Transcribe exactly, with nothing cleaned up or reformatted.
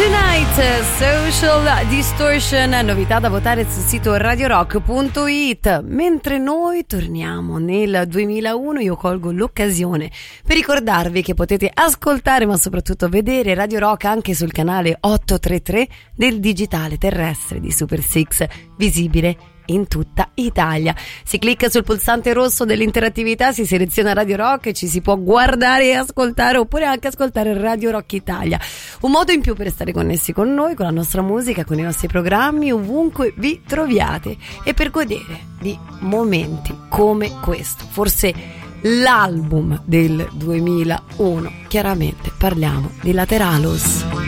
Tonight, Social Distortion, novità da votare sul sito radio rock punto it. Mentre noi torniamo nel duemilauno, io colgo l'occasione per ricordarvi che potete ascoltare ma soprattutto vedere Radio Rock anche sul canale ottocentotrentatré del digitale terrestre di Super Six, visibile in tutta Italia. Si clicca sul pulsante rosso dell'interattività, si seleziona Radio Rock e ci si può guardare e ascoltare, oppure anche ascoltare Radio Rock Italia. Un modo in più per stare connessi con noi, con la nostra musica, con i nostri programmi, ovunque vi troviate, e per godere di momenti come questo, forse l'album del duemilauno. Chiaramente parliamo di Lateralus.